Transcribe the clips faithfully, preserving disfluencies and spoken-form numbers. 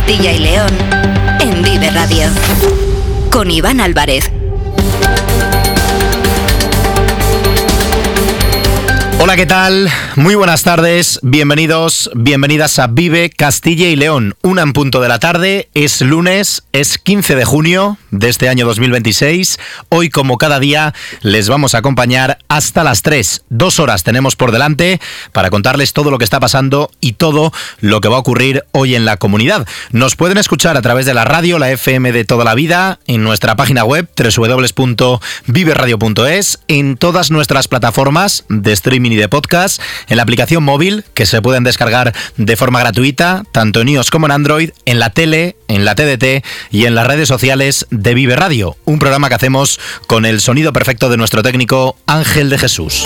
Castilla y León en Vive Radio. Con Iván Álvarez. Hola, ¿qué tal? Muy buenas tardes, bienvenidos, bienvenidas a Vive Castilla y León. Una en punto de la tarde, es lunes, es quince de junio de este año dos mil veintiséis. Hoy, como cada día, les vamos a acompañar hasta las tres. Dos horas tenemos por delante para contarles todo lo que está pasando y todo lo que va a ocurrir hoy en la comunidad. Nos pueden escuchar a través de la radio, la F M de toda la vida, en nuestra página web doble u doble u doble u punto vive radio punto es, en todas nuestras plataformas de streaming y de podcast, en la aplicación móvil que se pueden descargar de forma gratuita, tanto en iOS como en Android, en la tele, en la T D T y en las redes sociales de Vive Radio, un programa que hacemos con el sonido perfecto de nuestro técnico Ángel de Jesús.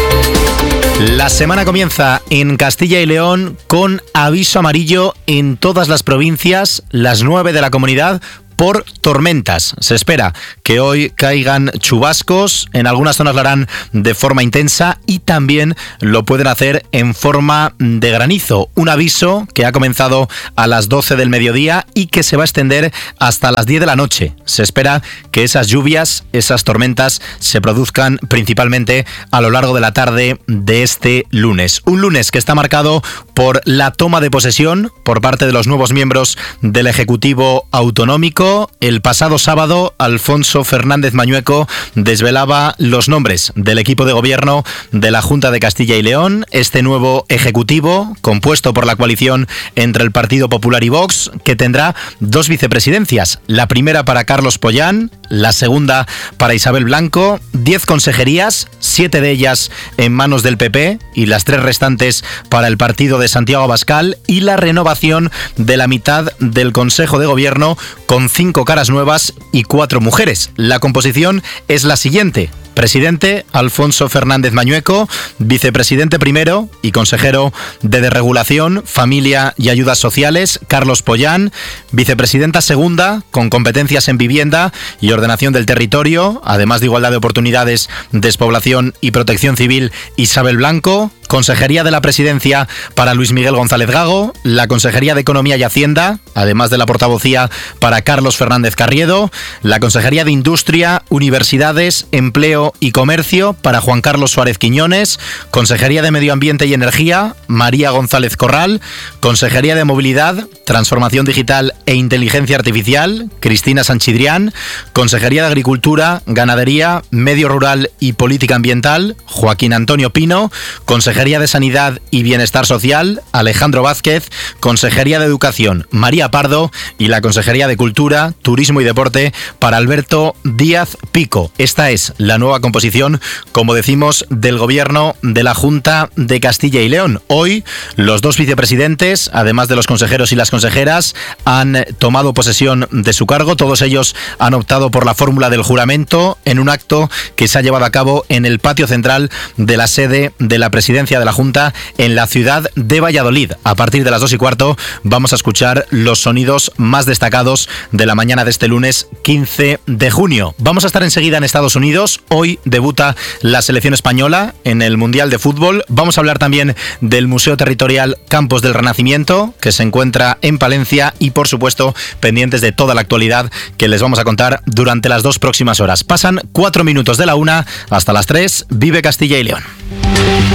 La semana comienza en Castilla y León con aviso amarillo en todas las provincias, las nueve de la comunidad, por tormentas. Se espera que hoy caigan chubascos, en algunas zonas lo harán de forma intensa y también lo pueden hacer en forma de granizo. Un aviso que ha comenzado a las doce del mediodía y que se va a extender hasta las diez de la noche. Se espera que esas lluvias, esas tormentas, se produzcan principalmente a lo largo de la tarde de este lunes. Un lunes que está marcado por la toma de posesión por parte de los nuevos miembros del Ejecutivo Autonómico. El pasado sábado, Alfonso Fernández Mañueco desvelaba los nombres del equipo de gobierno de la Junta de Castilla y León, este nuevo ejecutivo, compuesto por la coalición entre el Partido Popular y Vox, que tendrá dos vicepresidencias, la primera para Carlos Pollán, la segunda para Isabel Blanco, diez consejerías, siete de ellas en manos del P P y las tres restantes para el partido de Santiago Abascal, y la renovación de la mitad del Consejo de Gobierno con cinco caras nuevas y cuatro mujeres. La composición es la siguiente: presidente, Alfonso Fernández Mañueco; vicepresidente primero y consejero de Desregulación, Familia y Ayudas Sociales, Carlos Pollán; vicepresidenta segunda, con competencias en vivienda y ordenación del territorio, además de igualdad de oportunidades, despoblación y protección civil, Isabel Blanco; Consejería de la Presidencia para Luis Miguel González Gago; la Consejería de Economía y Hacienda, además de la portavocía, para Carlos Fernández Carriedo; la Consejería de Industria, Universidades, Empleo y Comercio para Juan Carlos Suárez Quiñones; Consejería de Medio Ambiente y Energía, María González Corral; Consejería de Movilidad, Transformación Digital e Inteligencia Artificial, Cristina Sanchidrián; Consejería de Agricultura, Ganadería, Medio Rural y Política Ambiental, Joaquín Antonio Pino; Consejería de Sanidad y Bienestar Social, Alejandro Vázquez; Consejería de Educación, María Pardo; y la Consejería de Cultura, Turismo y Deporte para Alberto Díaz Pico. Esta es la nueva composición, como decimos, del gobierno de la Junta de Castilla y León. Hoy, los dos vicepresidentes, además de los consejeros y las consejeras, han tomado posesión de su cargo. Todos ellos han optado por la fórmula del juramento en un acto que se ha llevado a cabo en el patio central de la sede de la presidencia de la Junta en la ciudad de Valladolid. A partir de las dos y cuarto vamos a escuchar los sonidos más destacados de la mañana de este lunes quince de junio. Vamos a estar enseguida en Estados Unidos. Hoy debuta la selección española en el Mundial de Fútbol. Vamos a hablar también del Museo Territorial Campos del Renacimiento, que se encuentra en Palencia, y por supuesto pendientes de toda la actualidad que les vamos a contar durante las dos próximas horas. Pasan cuatro minutos de la una, hasta las tres. Vive Castilla y León.